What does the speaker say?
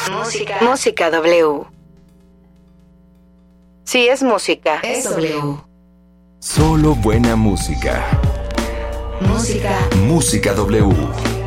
Música W. Si es música, es W. Solo buena música. Música. Música W.